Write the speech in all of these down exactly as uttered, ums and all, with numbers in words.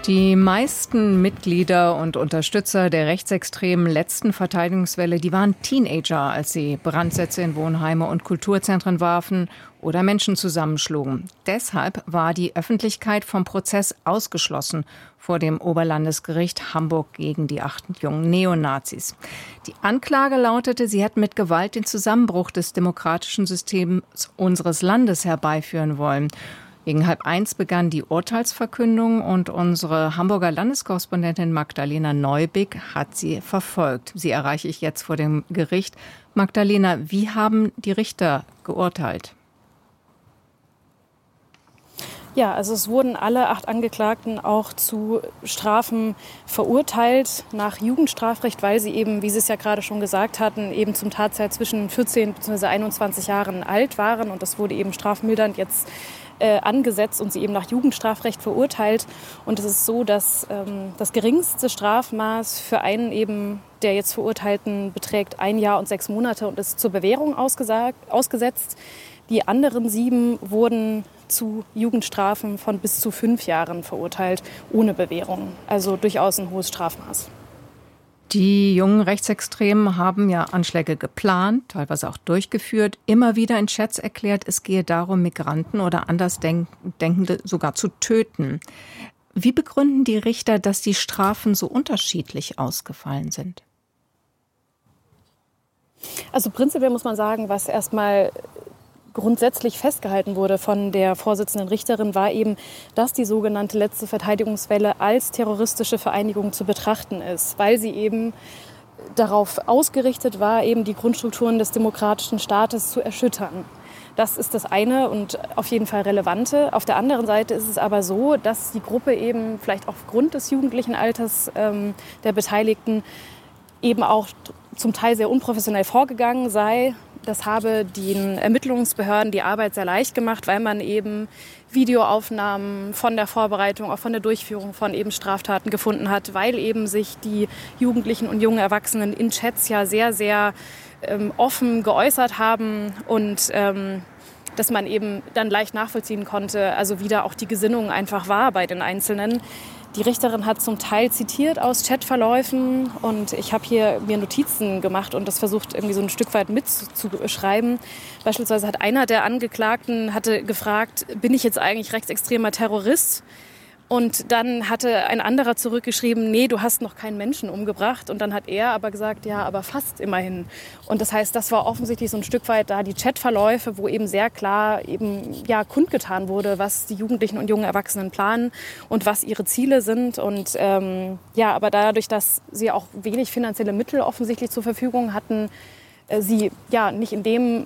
Die meisten Mitglieder und Unterstützer der rechtsextremen letzten Verteidigungswelle, die waren Teenager, als sie Brandsätze in Wohnheime und Kulturzentren warfen oder Menschen zusammenschlugen. Deshalb war die Öffentlichkeit vom Prozess ausgeschlossen vor dem Oberlandesgericht Hamburg gegen die acht jungen Neonazis. Die Anklage lautete, sie hätten mit Gewalt den Zusammenbruch des demokratischen Systems unseres Landes herbeiführen wollen. Gegen halb eins begann die Urteilsverkündung und unsere Hamburger Landeskorrespondentin Magdalena Neubig hat sie verfolgt. Sie erreiche ich jetzt vor dem Gericht. Magdalena, wie haben die Richter geurteilt? Ja, also es wurden alle acht Angeklagten auch zu Strafen verurteilt nach Jugendstrafrecht, weil sie eben, wie Sie es ja gerade schon gesagt hatten, eben zum Tatzeit zwischen vierzehn bzw. einundzwanzig Jahren alt waren. Und das wurde eben strafmildernd jetzt äh, angesetzt und sie eben nach Jugendstrafrecht verurteilt. Und es ist so, dass ähm, das geringste Strafmaß für einen eben der jetzt Verurteilten beträgt ein Jahr und sechs Monate und ist zur Bewährung ausgesagt, ausgesetzt. Die anderen sieben wurden zu Jugendstrafen von bis zu fünf Jahren verurteilt, ohne Bewährung. Also durchaus ein hohes Strafmaß. Die jungen Rechtsextremen haben ja Anschläge geplant, teilweise auch durchgeführt, immer wieder in Chats erklärt, es gehe darum, Migranten oder Andersdenkende sogar zu töten. Wie begründen die Richter, dass die Strafen so unterschiedlich ausgefallen sind? Also prinzipiell muss man sagen, was erstmal grundsätzlich festgehalten wurde von der Vorsitzenden Richterin, war eben, dass die sogenannte letzte Verteidigungswelle als terroristische Vereinigung zu betrachten ist, weil sie eben darauf ausgerichtet war, eben die Grundstrukturen des demokratischen Staates zu erschüttern. Das ist das eine und auf jeden Fall Relevante. Auf der anderen Seite ist es aber so, dass die Gruppe eben vielleicht aufgrund des jugendlichen Alters ähm, der Beteiligten eben auch zum Teil sehr unprofessionell vorgegangen sei. Das habe den Ermittlungsbehörden die Arbeit sehr leicht gemacht, weil man eben Videoaufnahmen von der Vorbereitung, auch von der Durchführung von eben Straftaten gefunden hat, weil eben sich die Jugendlichen und jungen Erwachsenen in Chats ja sehr, sehr ähm, offen geäußert haben und ähm, dass man eben dann leicht nachvollziehen konnte, also wie da auch die Gesinnung einfach war bei den Einzelnen. Die Richterin hat zum Teil zitiert aus Chatverläufen und ich habe hier mir Notizen gemacht und das versucht irgendwie so ein Stück weit mitzuschreiben. Beispielsweise hat einer der Angeklagten hatte gefragt, bin ich jetzt eigentlich rechtsextremer Terrorist? Und dann hatte ein anderer zurückgeschrieben, nee, du hast noch keinen Menschen umgebracht. Und dann hat er aber gesagt, ja, aber fast immerhin. Und das heißt, das war offensichtlich so ein Stück weit da die Chatverläufe, wo eben sehr klar eben ja kundgetan wurde, was die Jugendlichen und jungen Erwachsenen planen und was ihre Ziele sind. Und ähm, ja, aber dadurch, dass sie auch wenig finanzielle Mittel offensichtlich zur Verfügung hatten, äh, sie ja nicht in dem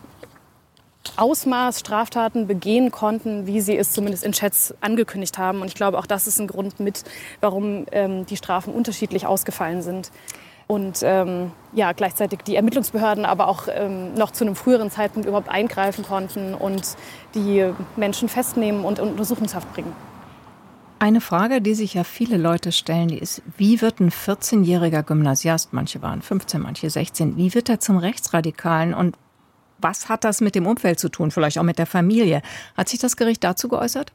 Ausmaß Straftaten begehen konnten, wie sie es zumindest in Chats angekündigt haben. Und ich glaube, auch das ist ein Grund mit, warum ähm, die Strafen unterschiedlich ausgefallen sind. Und ähm, ja, gleichzeitig die Ermittlungsbehörden aber auch ähm, noch zu einem früheren Zeitpunkt überhaupt eingreifen konnten und die Menschen festnehmen und in Untersuchungshaft bringen. Eine Frage, die sich ja viele Leute stellen, die ist, wie wird ein vierzehnjähriger Gymnasiast, manche waren fünfzehn, manche sechzehn, wie wird er zum Rechtsradikalen und was hat das mit dem Umfeld zu tun, vielleicht auch mit der Familie? Hat sich das Gericht dazu geäußert?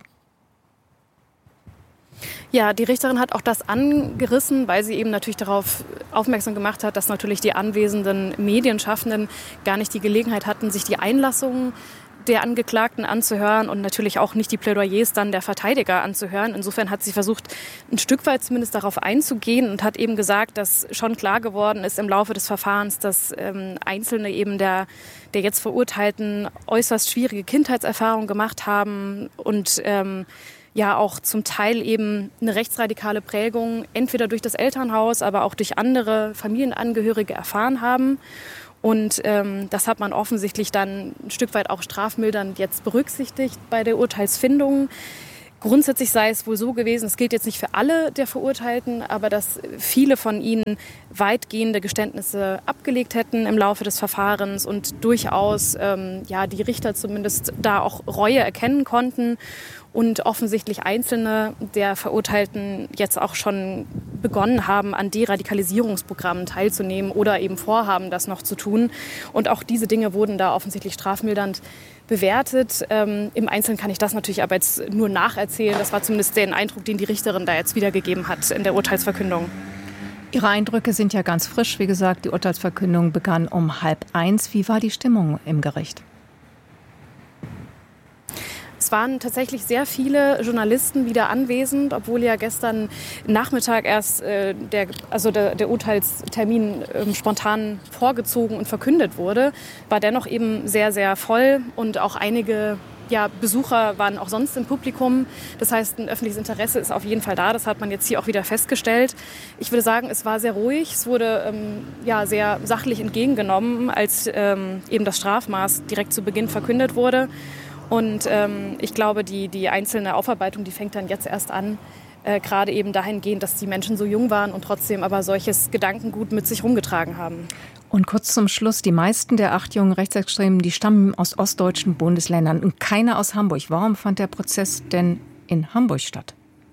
Ja, die Richterin hat auch das angerissen, weil sie eben natürlich darauf aufmerksam gemacht hat, dass natürlich die anwesenden Medienschaffenden gar nicht die Gelegenheit hatten, sich die Einlassungen der Angeklagten anzuhören und natürlich auch nicht die Plädoyers dann der Verteidiger anzuhören. Insofern hat sie versucht, ein Stück weit zumindest darauf einzugehen und hat eben gesagt, dass schon klar geworden ist im Laufe des Verfahrens, dass ähm, Einzelne eben der, der jetzt Verurteilten äußerst schwierige Kindheitserfahrungen gemacht haben und ähm, ja auch zum Teil eben eine rechtsradikale Prägung entweder durch das Elternhaus, aber auch durch andere Familienangehörige erfahren haben. Und ähm, das hat man offensichtlich dann ein Stück weit auch strafmildernd jetzt berücksichtigt bei der Urteilsfindung. Grundsätzlich sei es wohl so gewesen, es gilt jetzt nicht für alle der Verurteilten, aber dass viele von ihnen weitgehende Geständnisse abgelegt hätten im Laufe des Verfahrens und durchaus ähm, ja, die Richter zumindest da auch Reue erkennen konnten und offensichtlich Einzelne der Verurteilten jetzt auch schon begonnen haben, an Deradikalisierungsprogrammen teilzunehmen oder eben vorhaben, das noch zu tun. Und auch diese Dinge wurden da offensichtlich strafmildernd bewertet. Ähm, Im Einzelnen kann ich das natürlich aber jetzt nur nacherzählen. Das war zumindest der Eindruck, den die Richterin da jetzt wiedergegeben hat in der Urteilsverkündung. Ihre Eindrücke sind ja ganz frisch. Wie gesagt, die Urteilsverkündung begann um halb eins. Wie war die Stimmung im Gericht? Es waren tatsächlich sehr viele Journalisten wieder anwesend, obwohl ja gestern Nachmittag erst äh, der, also der, der Urteilstermin äh, spontan vorgezogen und verkündet wurde, war dennoch eben sehr, sehr voll und auch einige ja, Besucher waren auch sonst im Publikum. Das heißt, ein öffentliches Interesse ist auf jeden Fall da. Das hat man jetzt hier auch wieder festgestellt. Ich würde sagen, es war sehr ruhig. Es wurde ähm, ja, sehr sachlich entgegengenommen, als ähm, eben das Strafmaß direkt zu Beginn verkündet wurde. Und ähm, ich glaube, die, die einzelne Aufarbeitung, die fängt dann jetzt erst an, äh, gerade eben dahingehend, dass die Menschen so jung waren und trotzdem aber solches Gedankengut mit sich rumgetragen haben. Und kurz zum Schluss, die meisten der acht jungen Rechtsextremen, die stammen aus ostdeutschen Bundesländern und keiner aus Hamburg. Warum fand der Prozess denn in Hamburg statt?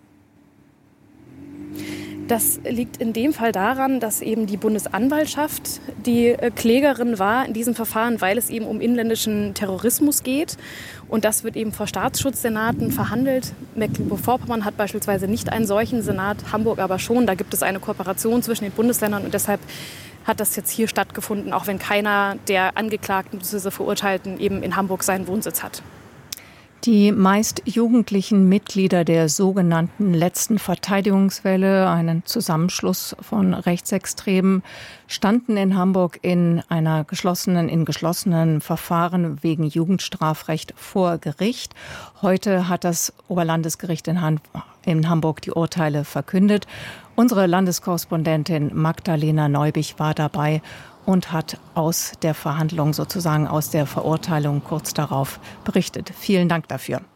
Das liegt in dem Fall daran, dass eben die Bundesanwaltschaft die Klägerin war in diesem Verfahren, weil es eben um inländischen Terrorismus geht. Und das wird eben vor Staatsschutzsenaten verhandelt. Mecklenburg-Vorpommern hat beispielsweise nicht einen solchen Senat, Hamburg aber schon. Da gibt es eine Kooperation zwischen den Bundesländern und deshalb hat das jetzt hier stattgefunden, auch wenn keiner der Angeklagten bzw. Verurteilten eben in Hamburg seinen Wohnsitz hat. Die meist jugendlichen Mitglieder der sogenannten letzten Verteidigungswelle, einen Zusammenschluss von Rechtsextremen, standen in Hamburg in einer geschlossenen, in geschlossenen Verfahren wegen Jugendstrafrecht vor Gericht. Heute hat das Oberlandesgericht in, Han- in Hamburg die Urteile verkündet. Unsere Landeskorrespondentin Magdalena Neubich war dabei und hat aus der Verhandlung, sozusagen aus der Verurteilung kurz darauf berichtet. Vielen Dank dafür.